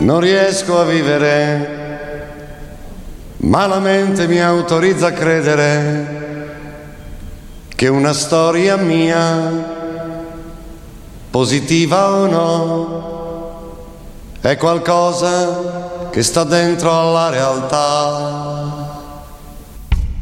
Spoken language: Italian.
non riesco a vivere, ma la mente mi autorizza a credere che una storia mia, positiva o no, è qualcosa che sta dentro alla realtà.